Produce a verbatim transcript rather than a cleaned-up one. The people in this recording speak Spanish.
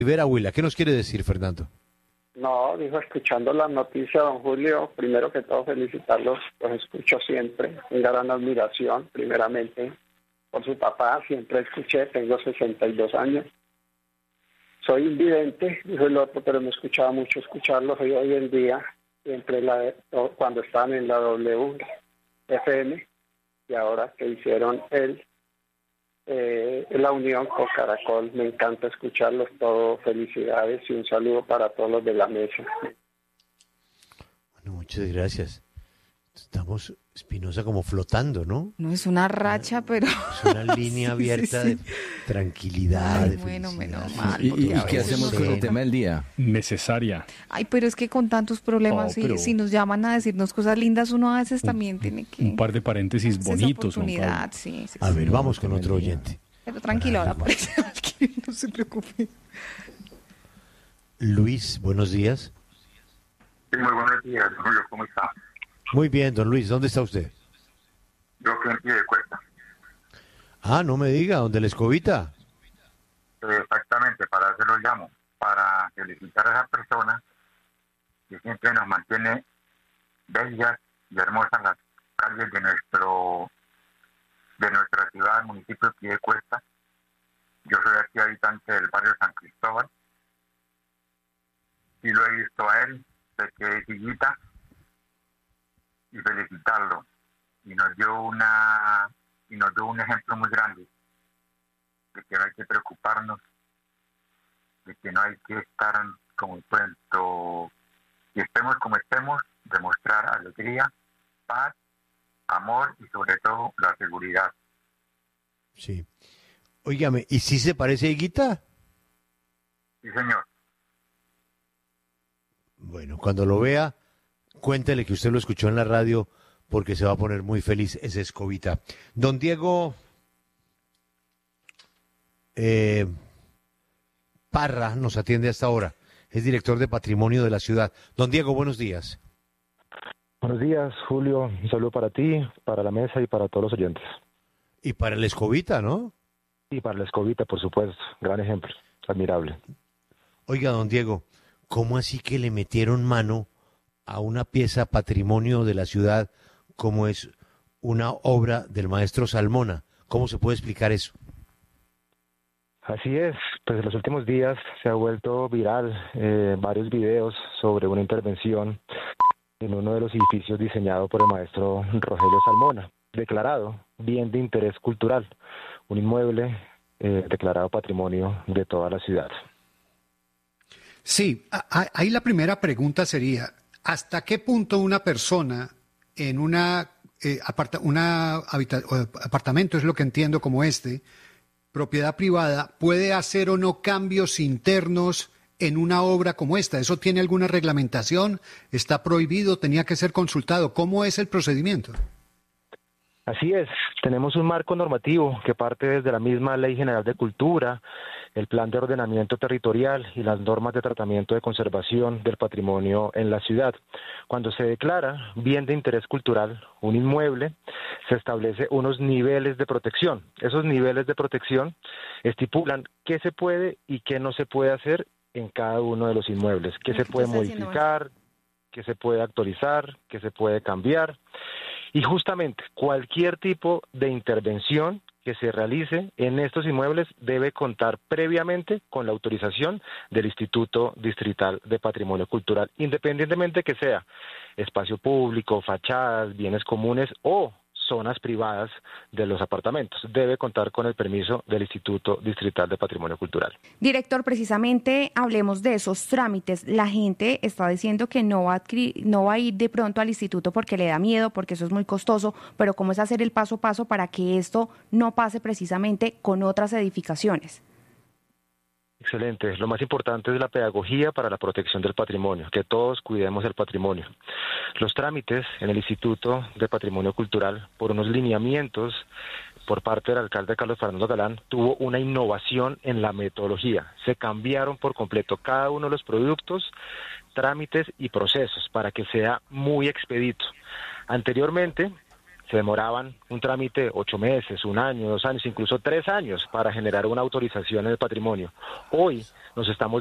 Rivera Huila. ¿Qué nos quiere decir, Fernando? No, dijo, escuchando la noticia, don Julio, primero que todo felicitarlos, los escucho siempre, una gran admiración, primeramente, por su papá, siempre escuché, tengo sesenta y dos años. Soy invidente, dijo el otro, pero me escuchaba mucho escucharlos hoy, hoy en día, siempre la, cuando estaban en la W F M, y ahora que hicieron el Eh, la unión con Caracol, me encanta escucharlos todos, felicidades y un saludo para todos los de la mesa. Bueno, muchas gracias. Estamos, Espinosa, como flotando, ¿no? No es una racha, pero... Es una línea sí, abierta sí, sí. de tranquilidad, Ay, de bueno, felicidad. menos mal. ¿Y, y qué hacemos con el tema del día? Necesaria. Ay, pero es que con tantos problemas, oh, si, si nos llaman a decirnos cosas lindas, uno a veces también un, tiene que... Un par de paréntesis bonitos. Oportunidad, sí, sí, a sí. ver, vamos con otro oyente. Pero tranquilo, ahora aparece alguien, no se preocupe. Luis, buenos días. Sí, muy buenos días, Julio, ¿cómo está? Muy bien, don Luis, ¿dónde está usted? Yo aquí en Piedecuesta. Ah, no me diga, ¿dónde la escobita? Eh, exactamente, para eso lo llamo, para felicitar a esa persona que siempre nos mantiene bellas y hermosas las calles de nuestro de nuestra ciudad, municipio de Piedecuesta. Yo soy aquí habitante del barrio San Cristóbal y lo he visto a él desde que es hijita y felicitarlo, y nos dio una y nos dio un ejemplo muy grande de que no hay que preocuparnos, de que no hay que estar como el cuento, y estemos como estemos, demostrar alegría, paz, amor y sobre todo la seguridad. Sí. Óigame, ¿y si se parece a Higuita? Sí, señor. Bueno, cuando lo vea, cuéntele que usted lo escuchó en la radio porque se va a poner muy feliz esa escobita. Don Diego eh, Parra nos atiende hasta ahora. Es director de Patrimonio de la ciudad. Don Diego, buenos días. Buenos días, Julio. Un saludo para ti, para la mesa y para todos los oyentes. Y para la escobita, ¿no? Y para la escobita, por supuesto. Gran ejemplo. Admirable. Oiga, don Diego, ¿cómo así que le metieron mano a una pieza patrimonio de la ciudad como es una obra del maestro Salmona? ¿Cómo se puede explicar eso? Así es, pues en los últimos días se ha vuelto viral eh, varios videos sobre una intervención en uno de los edificios diseñado por el maestro Rogelio Salmona, declarado bien de interés cultural, un inmueble eh, declarado patrimonio de toda la ciudad. Sí, ahí la primera pregunta sería, ¿hasta qué punto una persona en una, eh, aparta, una habita, apartamento, es lo que entiendo como este, propiedad privada, puede hacer o no cambios internos en una obra como esta? ¿Eso tiene alguna reglamentación? ¿Está prohibido? ¿Tenía que ser consultado? ¿Cómo es el procedimiento? Así es, tenemos un marco normativo que parte desde la misma Ley General de Cultura, el Plan de Ordenamiento Territorial y las normas de tratamiento de conservación del patrimonio en la ciudad. Cuando se declara bien de interés cultural un inmueble, se establece unos niveles de protección. Esos niveles de protección estipulan qué se puede y qué no se puede hacer en cada uno de los inmuebles, qué se puede modificar, qué se puede actualizar, qué se puede cambiar. Y justamente cualquier tipo de intervención que se realice en estos inmuebles debe contar previamente con la autorización del Instituto Distrital de Patrimonio Cultural, independientemente que sea espacio público, fachadas, bienes comunes o zonas privadas de los apartamentos. Debe contar con el permiso del Instituto Distrital de Patrimonio Cultural. Director, precisamente hablemos de esos trámites. La gente está diciendo que no va a adquirir, no va a ir de pronto al instituto porque le da miedo, porque eso es muy costoso, pero ¿cómo es hacer el paso a paso para que esto no pase precisamente con otras edificaciones? Excelente. Lo más importante es la pedagogía para la protección del patrimonio, que todos cuidemos el patrimonio. Los trámites en el Instituto de Patrimonio Cultural, por unos lineamientos por parte del alcalde Carlos Fernando Galán, tuvo una innovación en la metodología. Se cambiaron por completo cada uno de los productos, trámites y procesos para que sea muy expedito. Anteriormente se demoraban un trámite ocho meses, un año, dos años, incluso tres años para generar una autorización en el patrimonio. Hoy nos estamos